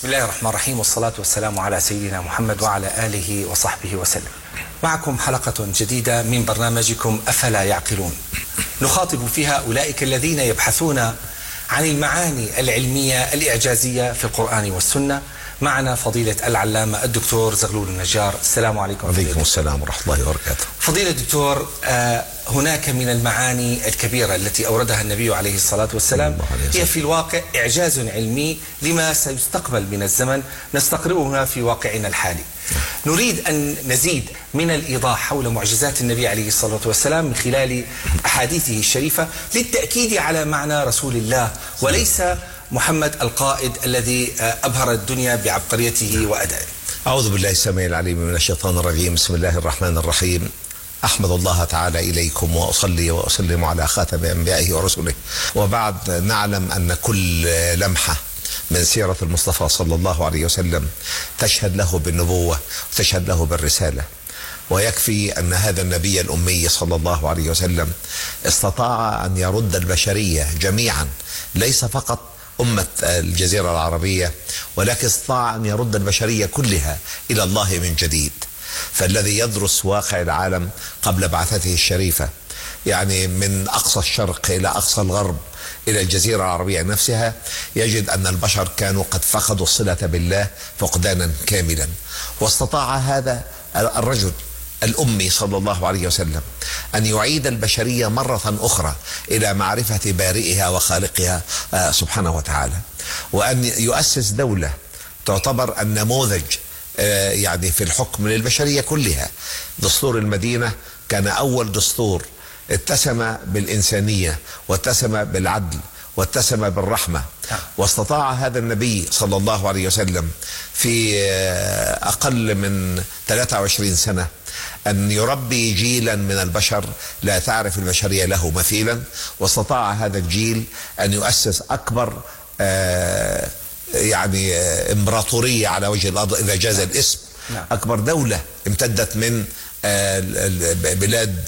بسم الله الرحمن الرحيم، والصلاة والسلام على سيدنا محمد وعلى آله وصحبه وسلم. معكم حلقة جديدة من برنامجكم أفلا يعقلون، نخاطب فيها أولئك الذين يبحثون عن المعاني العلمية الإعجازية في القرآن والسنة. معنا فضيلة العلامة الدكتور زغلول النجار. السلام عليكم. وعليكم السلام ورحمة الله وبركاته. فضيلة الدكتور، هناك من المعاني الكبيرة التي أوردها النبي عليه الصلاة والسلام هي في الواقع إعجاز علمي لما سيستقبل من الزمن نستقرئها في واقعنا الحالي. نريد أن نزيد من الإيضاح حول معجزات النبي عليه الصلاة والسلام من خلال أحاديثه الشريفة للتأكيد على معنى رسول الله وليس محمد القائد الذي أبهر الدنيا بعبقريته وأدائه. أعوذ بالله السميع العليم من الشيطان الرجيم. بسم الله الرحمن الرحيم. أحمد الله تعالى إليكم وأصلي وأسلم على خاتم أنبيائه ورسله، وبعد نعلم أن كل لمحة من سيرة المصطفى صلى الله عليه وسلم تشهد له بالنبوة وتشهد له بالرسالة، ويكفي أن هذا النبي الأمي صلى الله عليه وسلم استطاع أن يرد البشرية جميعا، ليس فقط أمة الجزيرة العربية، ولكن استطاع أن يرد البشرية كلها إلى الله من جديد. فالذي يدرس واقع العالم قبل بعثته الشريفة، يعني من أقصى الشرق إلى أقصى الغرب إلى الجزيرة العربية نفسها، يجد أن البشر كانوا قد فقدوا الصلة بالله فقدانا كاملا. واستطاع هذا الرجل الأمي صلى الله عليه وسلم أن يعيد البشرية مرة أخرى إلى معرفة بارئها وخالقها سبحانه وتعالى، وأن يؤسس دولة تعتبر النموذج يعني في الحكم للبشرية كلها. دستور المدينة كان أول دستور اتسم بالإنسانية واتسم بالعدل واتسم بالرحمة، واستطاع هذا النبي صلى الله عليه وسلم في أقل من 23 سنة أن يربي جيلا من البشر لا تعرف البشرية له مثيلا، واستطاع هذا الجيل أن يؤسس أكبر يعني إمبراطورية على وجه الأرض إذا جاز الاسم، أكبر دولة امتدت من بلاد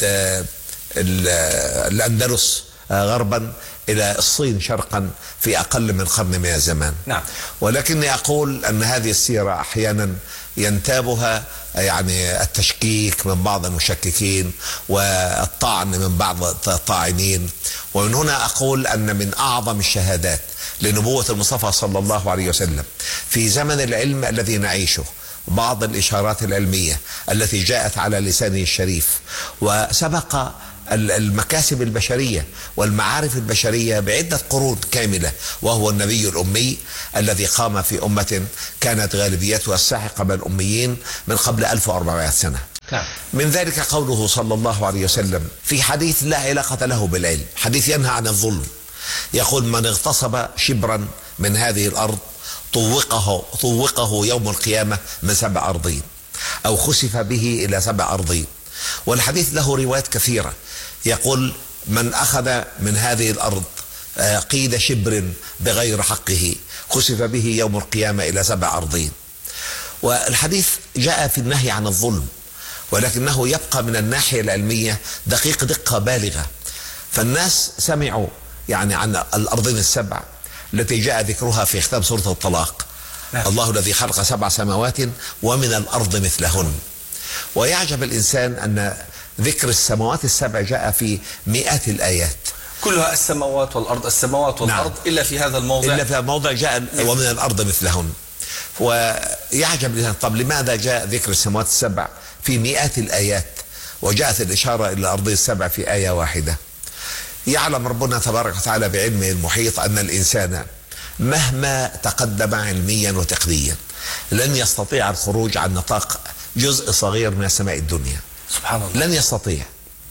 الأندلس غربا إلى الصين شرقا في أقل من قرن من الزمان. ولكني أقول أن هذه السيرة أحيانا ينتابها يعني التشكيك من بعض المشككين والطعن من بعض الطاعنين، ومن هنا أقول أن من أعظم الشهادات لنبوة المصطفى صلى الله عليه وسلم في زمن العلم الذي نعيشه بعض الإشارات العلمية التي جاءت على لسانه الشريف وسبق المكاسب البشرية والمعارف البشرية بعدة قرون كاملة، وهو النبي الأمي الذي قام في أمة كانت غالبيتها الساحقة من الأميين من قبل 1400 سنة. من ذلك قوله صلى الله عليه وسلم في حديث لا علاقة له بالعلم، حديث ينهى عن الظلم، يقول: من اغتصب شبرا من هذه الأرض طوقه يوم القيامة من 7 أرضين، أو خسف به إلى 7 أرضين. والحديث له روايات كثيرة، يقول: من أخذ من هذه الأرض قيد شبر بغير حقه خسف به يوم القيامة إلى 7 أرضين. والحديث جاء في النهي عن الظلم، ولكنه يبقى من الناحية العلمية دقيق دقة بالغة. فالناس سمعوا يعني عن الأرضين ال7 التي جاء ذكرها في ختام سورة الطلاق: الله الذي خلق 7 سماوات ومن الأرض مثلهن. ويعجب الإنسان أن ذكر السماوات ال7 جاء في مئات الآيات، كلها السماوات والأرض السماوات والأرض. إلا في هذا الموضع، إلا في هذا الموضع جاء ومن الأرض مثلهن. ويعجب الإنسان: طب لماذا جاء ذكر السماوات ال7 في مئات الآيات وجاءت الإشارة إلى الأرض ال7 في آية واحدة؟ يعلم ربنا تبارك وتعالى بعلمه المحيط أن الإنسان مهما تقدم علميا وتقنيا لن يستطيع الخروج عن نطاق جزء صغير من السماء الدنيا. سبحان الله، لن يستطيع.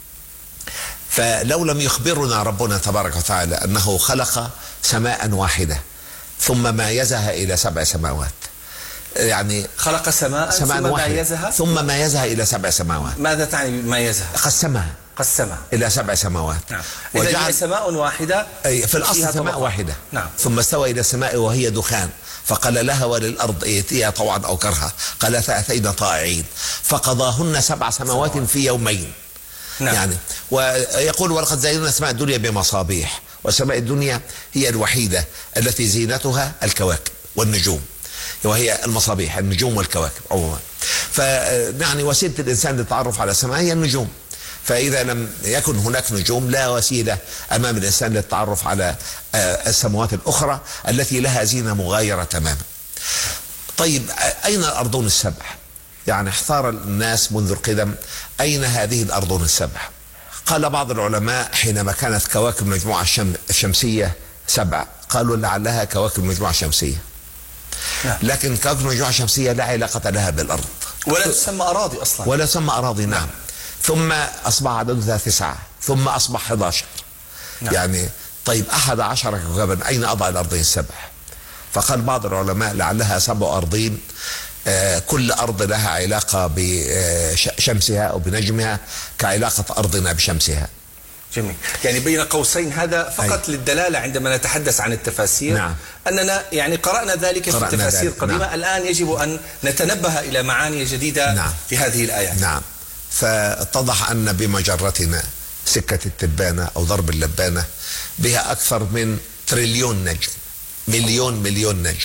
فلو لم يخبرنا ربنا تبارك وتعالى أنه خلق سماء واحدة ثم مايزها إلى 7 سماوات، يعني خلق سماء ثم مايزها إلى 7 سماوات. ماذا تعني مايزها؟ قسمها إلى 7 سماوات. وجعل سماء واحدة، في الأصل سماء واحدة. ثم استوى إلى السماء وهي دخان فقال لها وللأرض ائتيا طوعا أو كرها قالتا أتينا طائعين فقضاهن 7 سماوات في يومين. يعني ويقول: ولقد زينا السماء الدنيا بمصابيح، والسماء الدنيا هي الوحيدة التي زينتها الكواكب والنجوم. وهي المصابيح، النجوم والكواكب عموما. فيعني وسيلة الإنسان للتعرف على السماء هي النجوم. فإذا لم يكن هناك نجوم لا وسيلة أمام الإنسان للتعرف على السماوات الأخرى التي لها زينة مغايرة تماما. طيب أين الأرضون السبع؟ يعني احتار الناس منذ القدم أين هذه الأرضون السبع؟ قال بعض العلماء حينما كانت كواكب المجموعة الشمسية 7 قالوا لعلها كواكب المجموعة الشمسية، لكن كواكب المجموعة الشمسية لا علاقة لها بالأرض ولا تسمى أراضي أصلا، ولا تسمى أراضي. نعم. ثم أصبح عددها 9، ثم أصبح 11. يعني طيب 11 كوكبا أين أضع الأرضين السبع؟ فقال بعض العلماء لعلها 7 أرضين، كل أرض لها علاقة بشمسها أو بنجمها كعلاقة أرضنا بشمسها. جميل. يعني بين قوسين هذا فقط للدلالة عندما نتحدث عن التفاسير. نعم. أننا يعني قرأنا ذلك في تفاسير قديمة. نعم. الآن يجب أن نتنبه إلى معاني جديدة. نعم. في هذه الآيات. نعم. فاتضح أن بمجرتنا سكة التبانة أو ضرب اللبانة بها أكثر من تريليون نجم، مليون نجم،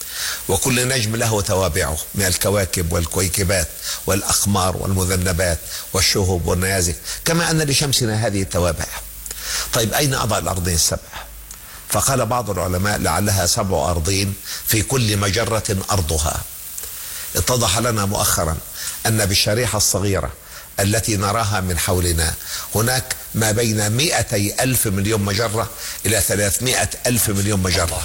وكل نجم له توابعه من الكواكب والكويكبات والأقمار والمذنبات والشهب والنيازك، كما أن لشمسنا هذه التوابع. طيب أين أضع الأرضين السبع؟ فقال بعض العلماء لعلها 7 أرضين في كل مجرة أرضها. اتضح لنا مؤخرا أن بالشريحة الصغيرة التي نراها من حولنا هناك ما بين 200,000 مليون مجرة إلى 300,000 مليون مجرة.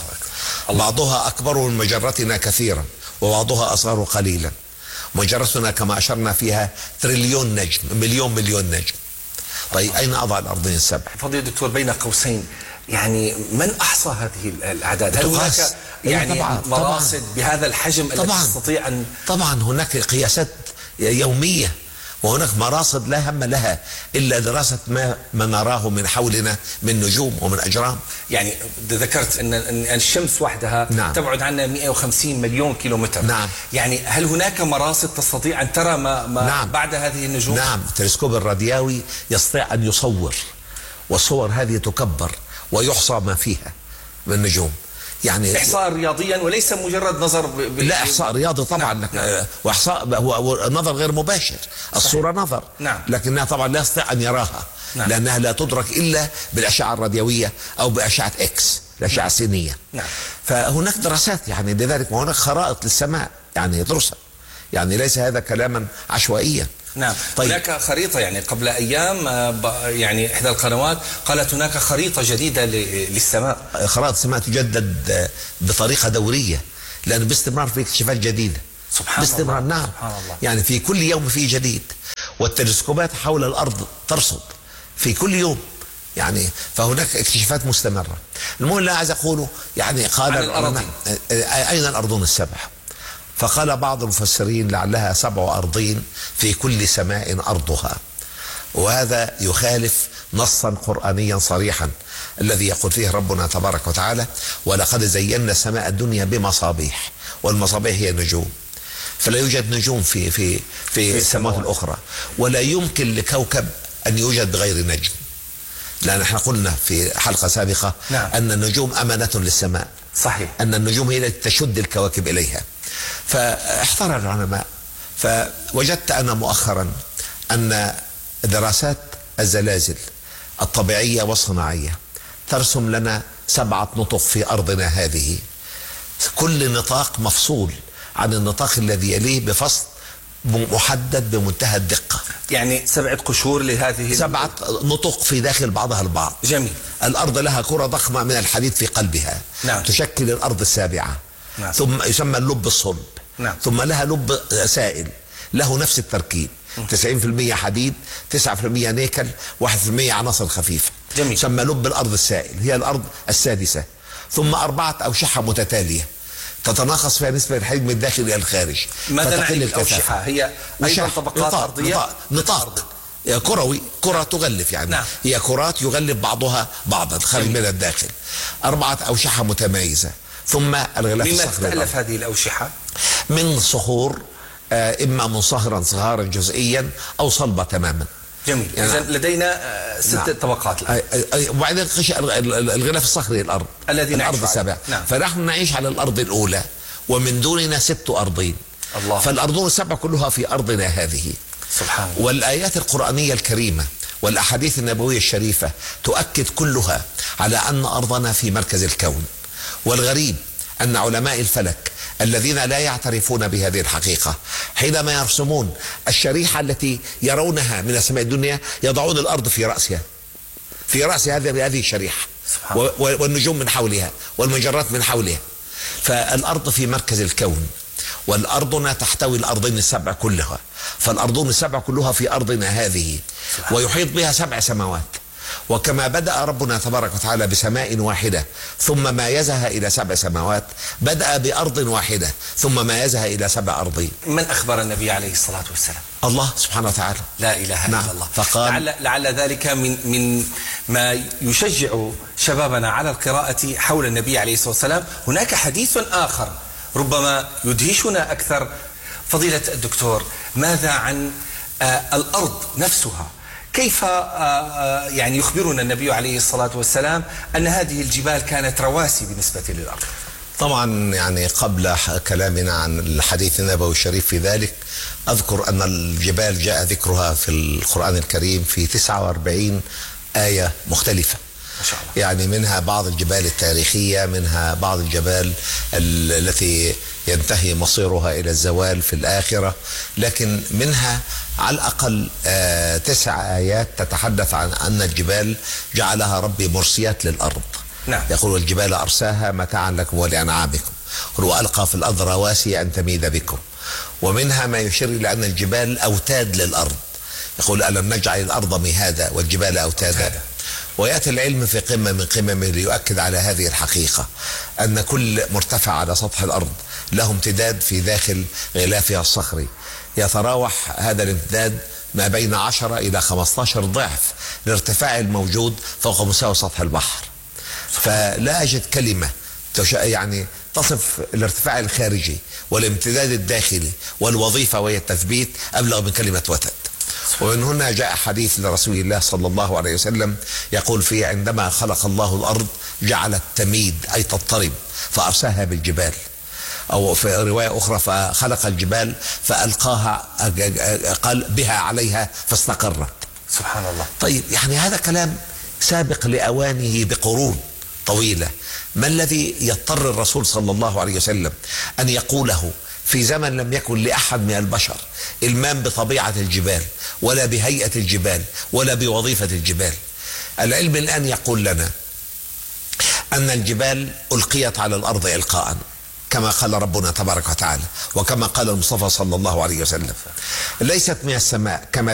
بعضها أكبر من مجرتنا كثيرا وبعضها أصغر قليلا. مجرتنا كما أشرنا فيها تريليون نجم، مليون نجم. طيب أين أضع الأرضين السبع؟ فضيلة الدكتور بين قوسين، يعني من أحصى هذه الأعداد؟ هل هناك يعني مراصد بهذا الحجم التي تستطيع أن طبعا هناك قياسات يومية، وهناك مراصد لا هم لها إلا دراسة ما نراه من حولنا من نجوم ومن أجرام. يعني ذكرت أن الشمس وحدها نعم. تبعد عنا 150 مليون كيلومتر. نعم. يعني هل هناك مراصد تستطيع أن ترى ما نعم. بعد هذه النجوم؟ نعم. التلسكوب الراديوي يستطيع أن يصور، والصور هذه تكبر ويحصى ما فيها من نجوم. يعني إحصاء رياضيا وليس مجرد نظر لا، إحصاء رياضي طبعا. نعم. وإحصاء هو نظر غير مباشر. الصورة نظر. نعم. لكنها طبعا لا يستطيع أن يراها. نعم. لأنها لا تدرك إلا بالأشعة الراديوية أو بأشعة إكس، الأشعة السينية. نعم. فهناك دراسات يعني لذلك، وهناك خرائط للسماء يعني يدرسها، يعني ليس هذا كلاما عشوائيا. نعم. طيب. هناك خريطة، يعني قبل أيام يعني إحدى القنوات قالت هناك خريطة جديدة للسماء. خرائط السماء تجدد بطريقة دورية، لأن باستمرار في اكتشافات جديدة. سبحان باستمرار. الله. نعم. سبحان الله. يعني في كل يوم في جديد، والتلسكوبات حول الأرض ترصد في كل يوم، يعني فهناك اكتشافات مستمرة. المهم اللي عايز أقوله يعني قال العلماء أين الأرضون السبع؟ فقال بعض المفسرين لعلها 7 أرضين في كل سماء أرضها، وهذا يخالف نصا قرآنيا صريحا الذي يقول فيه ربنا تبارك وتعالى: ولقد زينا سماء الدنيا بمصابيح، والمصابيح هي النجوم. فلا يوجد نجوم في السماوات الأخرى، ولا يمكن لكوكب أن يوجد بغير نجم، لأن احنا قلنا في حلقة سابقة نعم. أن النجوم أمانة للسماء. صحيح. أن النجوم هي التي تشد الكواكب إليها. فاحتار العلماء، فوجدت أنا مؤخرا أن دراسات الزلازل الطبيعية والصناعية ترسم لنا 7 نطق في أرضنا هذه، كل نطاق مفصول عن النطاق الذي يليه بفصل محدد بمنتهى الدقة. يعني 7 قشور لهذه 7 نطق في داخل بعضها البعض. جميل. الأرض لها كرة ضخمة من الحديد في قلبها. نعم. تشكل الأرض السابعة. نعم. ثم يسمى اللب الصلب. نعم. ثم لها لب سائل له نفس التركيب، 90% حديد، 9% نيكل، 1% عناصر خفيفة. جميل. يسمى لب الأرض السائل، هي الأرض السادسة. ثم 4 أوشحة متتالية تتناقص فيها نسبة الحديد من الداخل إلى الخارج. ماذا نعني بالأوشحة؟ هي أيضا طبقات أرضية؟ نطاق كروي، كرة تغلف يعني. نعم. هي كرات يغلف بعضها بعضا خارج من الداخل. 4 أوشحة متمايزة. ثم الغلاف الصخري. مما تتألف هذه الأوشحة؟ من صخور، إما منصهرا صهارا جزئيا أو صلبة تماما. جميل. يعني إذن لدينا 6 طبقات الآن. وبعدين الغلاف الصخري الأرض الذي الأرض السابعة. نعم. فنحن نعيش على الأرض الأولى، ومن دوننا 6 أرضين. الله. فالأرضون ال7 كلها في أرضنا هذه. سبحان الله. والآيات القرآنية الكريمة والأحاديث النبوية الشريفة تؤكد كلها على أن أرضنا في مركز الكون. والغريب أن علماء الفلك الذين لا يعترفون بهذه الحقيقة حينما يرسمون الشريحة التي يرونها من السماء الدنيا يضعون الأرض في رأسها، في رأس هذه الشريحة، والنجوم من حولها والمجرات من حولها. فالأرض في مركز الكون، والأرضنا تحتوي الأرضين ال7 كلها، فالأرضون ال7 كلها في أرضنا هذه، ويحيط بها 7 سماوات. وكما بدأ ربنا تبارك وتعالى بسماء واحدة ثم مايزها إلى 7 سماوات، بدأ بأرض واحدة ثم مايزها إلى 7 أرضين. من أخبر النبي عليه الصلاة والسلام؟ الله سبحانه وتعالى. لا إله إلا الله. فقال لعل ذلك من ما يشجع شبابنا على القراءة حول النبي عليه الصلاة والسلام. هناك حديث آخر ربما يدهشنا أكثر. فضيلة الدكتور، ماذا عن الأرض نفسها؟ كيف يعني يخبرنا النبي عليه الصلاة والسلام أن هذه الجبال كانت رواسي بالنسبة للأرض؟ طبعا يعني قبل كلامنا عن الحديث النبوي الشريف في ذلك، أذكر أن الجبال جاء ذكرها في القرآن الكريم في 49 آية مختلفة. ما شاء الله. يعني منها بعض الجبال التاريخية، منها بعض الجبال التي ينتهي مصيرها إلى الزوال في الآخرة، لكن منها على الأقل 9 آيات تتحدث عن أن الجبال جعلها ربي مرسيات للأرض. نعم. يقول والجبال أرساها متاعا لكم ولأنعامكم وألقى في الأرض رواسي أن تميد بكم. ومنها ما يشير إلى أن الجبال أوتاد للأرض، يقول ألم نجعل الأرض مهادا والجبال أوتادا. ويأتي العلم في قمة من قممه ليؤكد على هذه الحقيقة، أن كل مرتفع على سطح الأرض له امتداد في داخل غلافها الصخري، يتراوح هذا الامتداد ما بين 10 إلى 15 ضعف الارتفاع الموجود فوق مستوى سطح البحر. فلا أجد كلمة يعني تصف الارتفاع الخارجي والامتداد الداخلي والوظيفة وهي التثبيت أبلغ من كلمة وتد. ومن هنا جاء حديث لرسول الله صلى الله عليه وسلم يقول فيه عندما خلق الله الأرض جعلت تميد أي تضطرب فأرساها بالجبال، أو في رواية أخرى فخلق الجبال فألقاها قال بها عليها فاستقرت. سبحان الله. طيب يعني هذا كلام سابق لأوانه بقرون طويلة. ما الذي يضطر الرسول صلى الله عليه وسلم أن يقوله في زمن لم يكن لأحد من البشر إلمام بطبيعة الجبال ولا بهيئة الجبال ولا بوظيفة الجبال؟ العلم الآن يقول لنا أن الجبال ألقيت على الأرض إلقاء كما قال ربنا تبارك وتعالى، وكما قال المصطفى صلى الله عليه وسلم، ليست من السماء كما